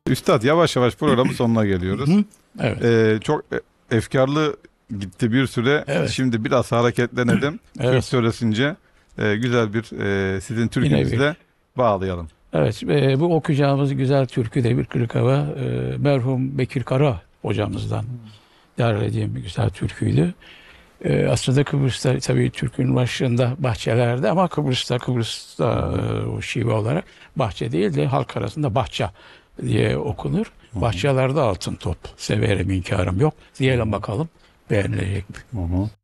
Üstad, yavaş yavaş programın sonuna geliyoruz. Hı? Evet. Çok efkarlı gitti bir süre. Evet. Şimdi biraz hareketlenelim. Evet. Türk süresince güzel bir sizin Yine türkünüzle bağlayalım. Evet, bu okuyacağımız güzel türkü de bir kırık hava merhum Bekir Kara hocamızdan derlediğim bir güzel türküydü. Aslında Kıbrıs'ta tabii türkünün başında bahçelerde ama Kıbrıs'ta o şive olarak bahçe değil de halk arasında bahçe diye okunur. Bahçelerde altın top severim inkarım yok. Diyelim bakalım beğenilecek mi? Hı hı.